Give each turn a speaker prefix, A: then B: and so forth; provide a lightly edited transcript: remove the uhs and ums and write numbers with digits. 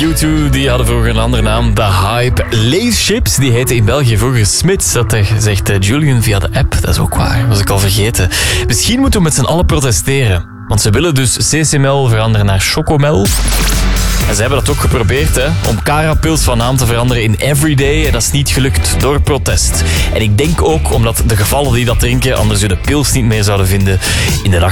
A: U2 die hadden vroeger een andere naam, The Hype. Lace Chips, die heette in België vroeger Smits. Dat zegt Julian via de app. Dat is ook waar, was ik al vergeten. Misschien moeten we met z'n allen protesteren. Want ze willen dus CCML veranderen naar Chocomel. En ze hebben dat ook geprobeerd, hè, om Carapils van naam te veranderen in Everyday. En dat is niet gelukt door protest. En ik denk ook omdat de gevallen die dat drinken anders de pils niet meer zouden vinden in de dag.